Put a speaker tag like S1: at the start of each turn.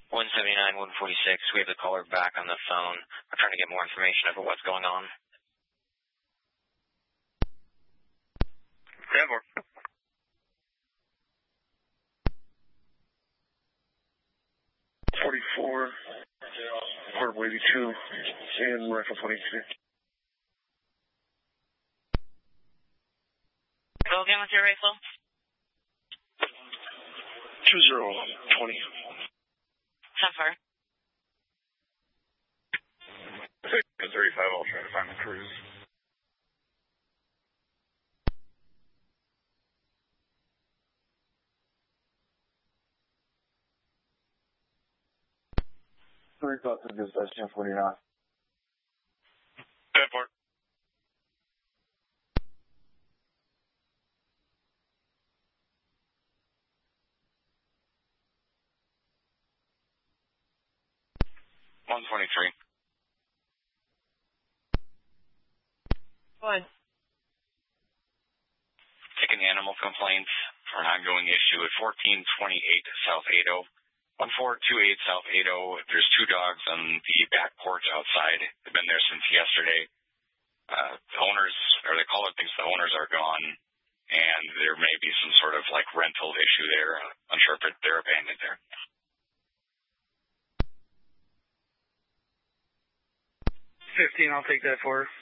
S1: 179, 146. We have the caller back on the phone. I'm trying to get more information about what's going on.
S2: Denver. 44, Portable 82, and Rifle 22.
S3: Go again with your rifle.
S2: 2020.
S3: How far?
S2: 35, I'll try to find the cruise.
S4: Three thoughts of dispatch 1049.
S2: Airport. $123.
S3: What?
S2: Taking animal complaints for an ongoing issue at 1428 South 80. 1428 South 80. There's two dogs on the back porch outside. They've been there since yesterday. The owners, or the caller thinks the owners are gone, and there may be some sort of like rental issue there. Unsure if they're abandoned there.
S5: 15, I'll take that for her.